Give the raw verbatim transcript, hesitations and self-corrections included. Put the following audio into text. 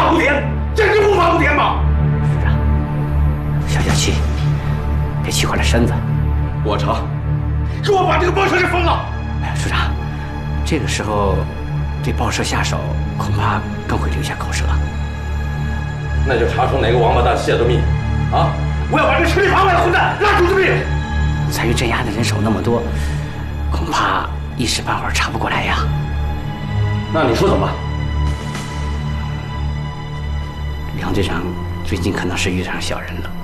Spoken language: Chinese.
法无天，真是无法无天吗？ 是啊，小小七，别气坏了身子。 我查，是我把这个报社给封了。 哎，署长，这个时候对报社下手，恐怕更会留下口舌。 那就查出哪个王八蛋泄的密，啊！我要把这吃里扒外的混蛋拉出去毙！ 参与镇压的人手那么多，恐怕一时半会儿查不过来呀。 那你说怎么办？ 梁队长最近可能是遇上小人了。